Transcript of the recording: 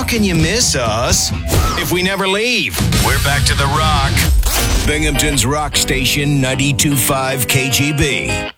can you miss us if we never leave? We're back to The Rock. Binghamton's Rock Station 92.5 KGB.